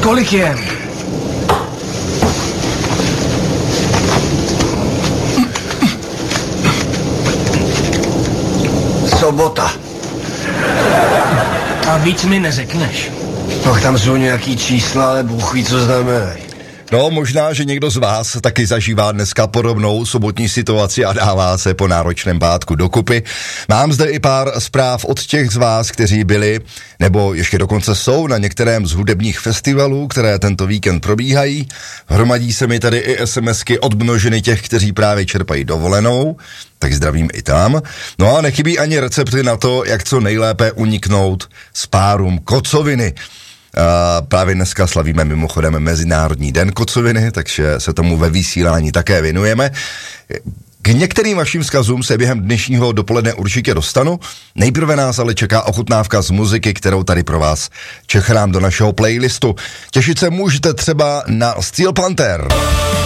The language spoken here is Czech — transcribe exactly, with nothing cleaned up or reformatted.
Kolik je? Sobota. A víc mi neřekneš. Pak tam jsou nějaký čísla, ale Bůh ví, co znamenají. No, možná, že někdo z vás taky zažívá dneska podobnou sobotní situaci a dává se po náročném pátku dokupy. Mám zde i pár zpráv od těch z vás, kteří byli, nebo ještě dokonce jsou na některém z hudebních festivalů, které tento víkend probíhají. Hromadí se mi tady i SMSky od množiny těch, kteří právě čerpají dovolenou, tak zdravím i tam. No a nechybí ani recepty na to, jak co nejlépe uniknout spárům kocoviny. Uh, právě dneska slavíme mimochodem Mezinárodní den kocoviny, takže se tomu ve vysílání také věnujeme. K některým vašim vzkazům se během dnešního dopoledne určitě dostanu. Nejprve nás ale čeká ochutnávka z muziky, kterou tady pro vás čechrám do našeho playlistu. Těšit se můžete třeba na Steel Panther.